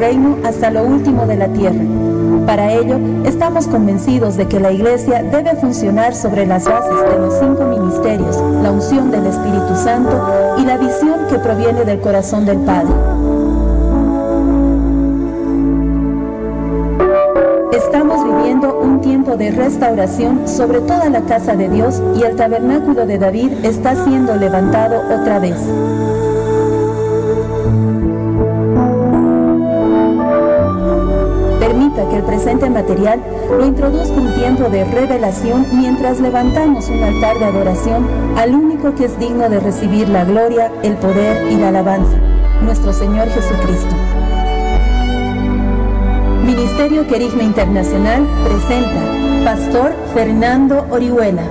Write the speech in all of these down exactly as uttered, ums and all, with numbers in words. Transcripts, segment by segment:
reino hasta lo último de la tierra. Para ello, estamos convencidos de que la Iglesia debe funcionar sobre las bases de los cinco ministerios, la unción del Espíritu Santo y la visión que proviene del corazón del Padre. Estamos viviendo un tiempo de restauración sobre toda la casa de Dios y el tabernáculo de David está siendo levantado otra vez. Permita que el presente material lo introduzca un tiempo de revelación mientras levantamos un altar de adoración al único que es digno de recibir la gloria, el poder y la alabanza, nuestro Señor Jesucristo. Ministerio Querigma Internacional presenta Pastor Fernando Orihuela.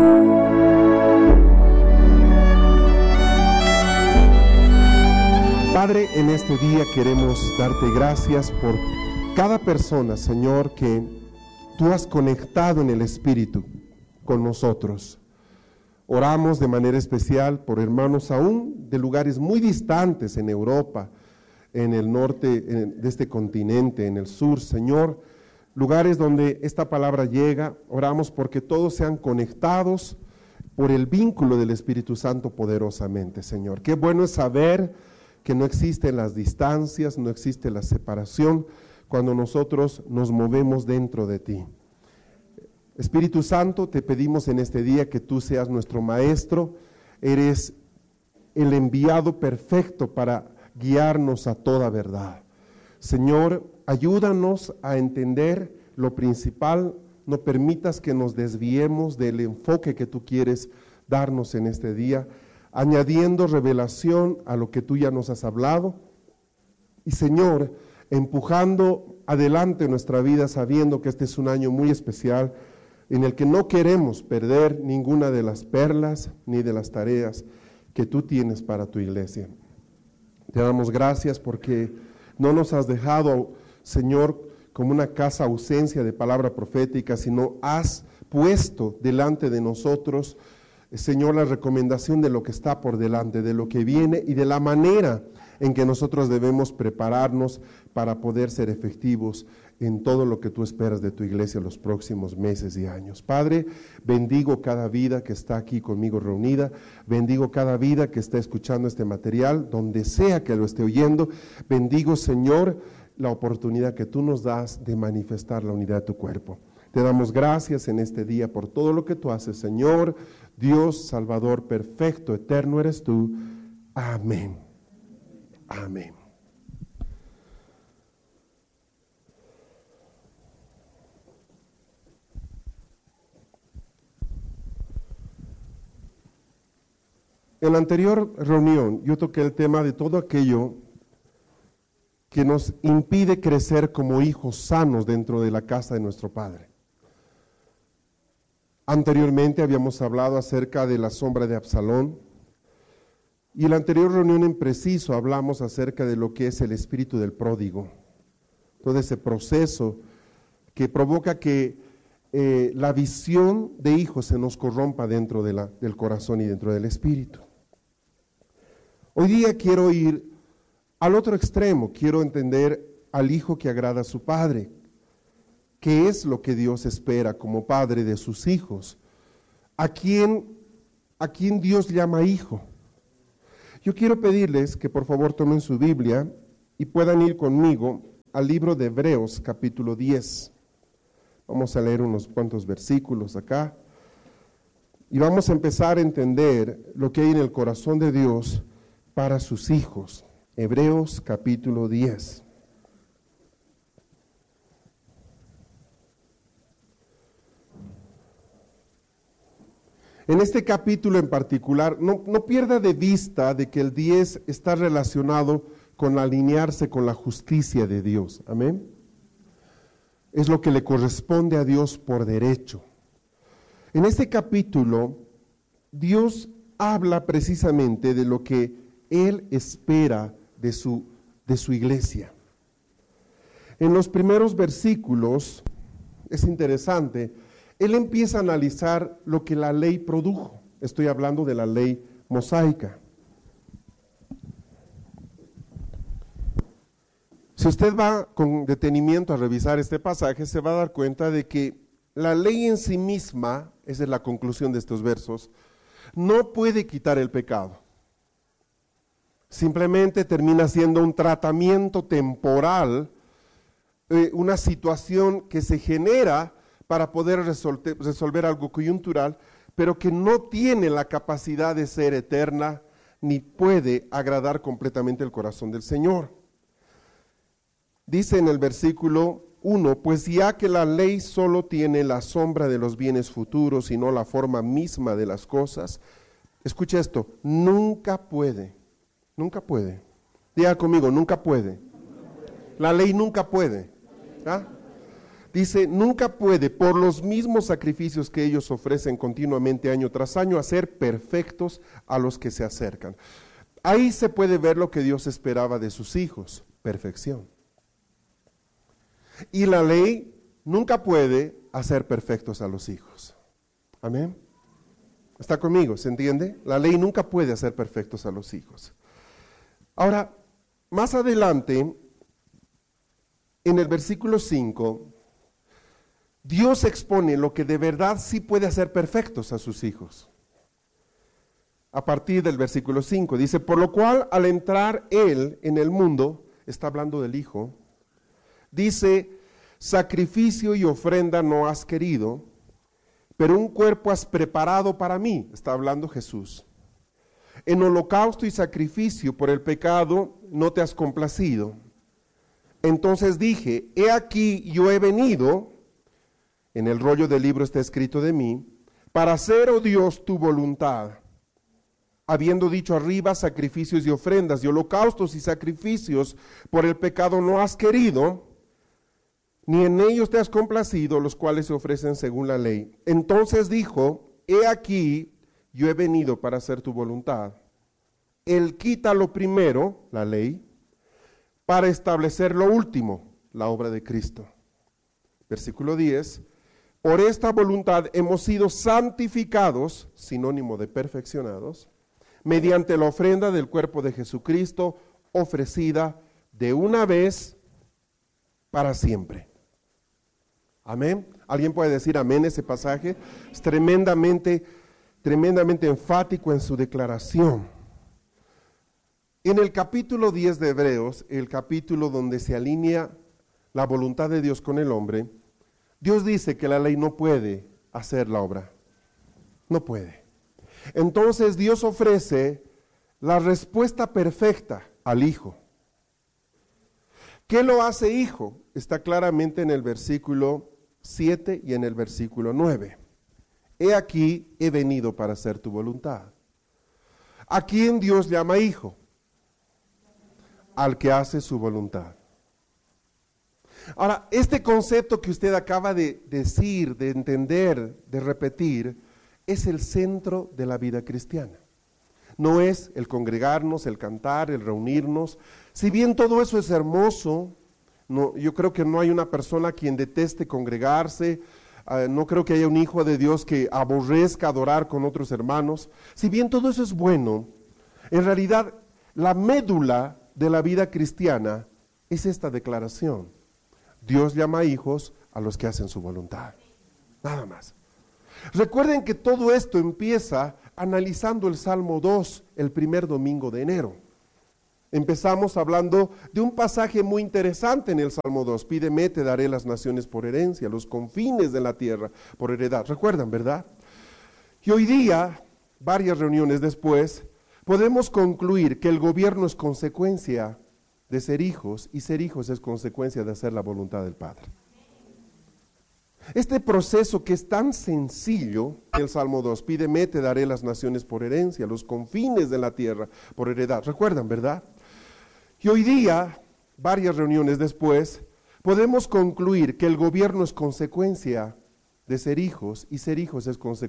Padre, en este día queremos darte gracias por cada persona, Señor, que tú has conectado en el Espíritu con nosotros. Oramos de manera especial por hermanos aún de lugares muy distantes en Europa, en el norte de este continente, en el sur, Señor, lugares donde esta palabra llega. Oramos porque todos sean conectados por el vínculo del Espíritu Santo poderosamente, Señor. Qué bueno es saber que no existen las distancias, no existe la separación cuando nosotros nos movemos dentro de ti. Espíritu Santo, te pedimos en este día que tú seas nuestro maestro, eres el enviado perfecto para guiarnos a toda verdad. Señor, ayúdanos a entender lo principal, no permitas que nos desviemos del enfoque que tú quieres darnos en este día, añadiendo revelación a lo que tú ya nos has hablado, y Señor, empujando adelante nuestra vida sabiendo que este es un año muy especial en el que no queremos perder ninguna de las perlas ni de las tareas que tú tienes para tu iglesia. Te damos gracias porque no nos has dejado, Señor, como una casa ausencia de palabra profética, sino has puesto delante de nosotros, Señor, la recomendación de lo que está por delante, de lo que viene y de la manera en que nosotros debemos prepararnos para poder ser efectivos en todo lo que tú esperas de tu iglesia en los próximos meses y años. Padre, bendigo cada vida que está aquí conmigo reunida, bendigo cada vida que está escuchando este material, donde sea que lo esté oyendo. Bendigo, Señor, la oportunidad que tú nos das de manifestar la unidad de tu cuerpo. Te damos gracias en este día por todo lo que tú haces, Señor, Dios, Salvador, perfecto, eterno eres tú. Amén. Amén. En la anterior reunión yo toqué el tema de todo aquello que nos impide crecer como hijos sanos dentro de la casa de nuestro Padre. Anteriormente habíamos hablado acerca de la sombra de Absalón, y en la anterior reunión en preciso hablamos acerca de lo que es el espíritu del pródigo, todo ese proceso que provoca que eh, la visión de hijos se nos corrompa dentro de la, del corazón y dentro del espíritu. Hoy día quiero ir al otro extremo, quiero entender al hijo que agrada a su padre. ¿Qué es lo que Dios espera como padre de sus hijos? ¿A quién, a quién Dios llama hijo? Yo quiero pedirles que por favor tomen su Biblia y puedan ir conmigo al libro de Hebreos capítulo diez. Vamos a leer unos cuantos versículos acá y vamos a empezar a entender lo que hay en el corazón de Dios para sus hijos. Hebreos capítulo diez. En este capítulo en particular, no, no pierda de vista de que el diez está relacionado con alinearse con la justicia de Dios. Amén. Es lo que le corresponde a Dios por derecho. En este capítulo, Dios habla precisamente de lo que Él espera de su, de su iglesia. En los primeros versículos, es interesante, Él empieza a analizar lo que la ley produjo. Estoy hablando de la ley mosaica. Si usted va con detenimiento a revisar este pasaje, se va a dar cuenta de que la ley en sí misma, esa es la conclusión de estos versos, no puede quitar el pecado. Simplemente termina siendo un tratamiento temporal, eh, una situación que se genera para poder resolver, resolver algo coyuntural, pero que no tiene la capacidad de ser eterna, ni puede agradar completamente el corazón del Señor. Dice en el versículo uno, pues ya que la ley solo tiene la sombra de los bienes futuros y no la forma misma de las cosas, escucha esto, nunca puede, nunca puede, diga conmigo, nunca puede, la ley nunca puede, ¿ah? Dice, nunca puede, por los mismos sacrificios que ellos ofrecen continuamente año tras año, hacer perfectos a los que se acercan. Ahí se puede ver lo que Dios esperaba de sus hijos, perfección. Y la ley nunca puede hacer perfectos a los hijos. Amén. ¿Está conmigo? ¿Se entiende? La ley nunca puede hacer perfectos a los hijos. Ahora, más adelante, en el versículo cinco, Dios expone lo que de verdad sí puede hacer perfectos a sus hijos. A partir del versículo cinco, dice, por lo cual al entrar Él en el mundo, está hablando del Hijo, dice, sacrificio y ofrenda no has querido, pero un cuerpo has preparado para mí, está hablando Jesús. En holocausto y sacrificio por el pecado no te has complacido. Entonces dije, he aquí yo he venido, en el rollo del libro está escrito de mí, para hacer, oh Dios, tu voluntad. Habiendo dicho arriba, sacrificios y ofrendas y holocaustos y sacrificios por el pecado no has querido, ni en ellos te has complacido, los cuales se ofrecen según la ley. Entonces dijo, he aquí, yo he venido para hacer tu voluntad. Él quita lo primero, la ley, para establecer lo último, la obra de Cristo. Versículo diez, por esta voluntad hemos sido santificados, sinónimo de perfeccionados, mediante la ofrenda del cuerpo de Jesucristo, ofrecida de una vez para siempre. Amén. ¿Alguien puede decir amén ese pasaje? Es tremendamente, tremendamente enfático en su declaración. En el capítulo diez de Hebreos, el capítulo donde se alinea la voluntad de Dios con el hombre, Dios dice que la ley no puede hacer la obra, no puede. Entonces Dios ofrece la respuesta perfecta al Hijo. ¿Qué lo hace Hijo? Está claramente en el versículo siete y en el versículo nueve. He aquí, he venido para hacer tu voluntad. ¿A quién Dios llama Hijo? Al que hace su voluntad. Ahora, este concepto que usted acaba de decir, de entender, de repetir, es el centro de la vida cristiana. No es el congregarnos, el cantar, el reunirnos. Si bien todo eso es hermoso, no, yo creo que no hay una persona a quien deteste congregarse, uh, no creo que haya un hijo de Dios que aborrezca adorar con otros hermanos. Si bien todo eso es bueno, en realidad la médula de la vida cristiana es esta declaración. Dios llama hijos a los que hacen su voluntad. Nada más. Recuerden que todo esto empieza analizando el Salmo dos, el primer domingo de enero. Empezamos hablando de un pasaje muy interesante en el Salmo dos. Pídeme, te daré las naciones por herencia, los confines de la tierra por heredad. ¿Recuerdan, verdad? Y hoy día, varias reuniones después, podemos concluir que el gobierno es consecuencia de ser hijos, y ser hijos es consecuencia de hacer la voluntad del Padre. Este proceso que es tan sencillo, el Salmo dos, pídeme, te daré las naciones por herencia, los confines de la tierra por heredad. ¿Recuerdan, verdad? Y hoy día, varias reuniones después, podemos concluir que el gobierno es consecuencia de ser hijos, y ser hijos es consecuencia